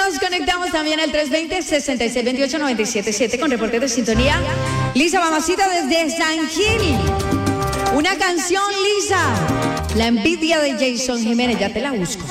nos conectamos también al 320-6628-977 con reportes de sintonía. Lisa, mamacita desde San Gil. Una canción, Lisa. La envidia de Jason Jiménez, ya te la busco.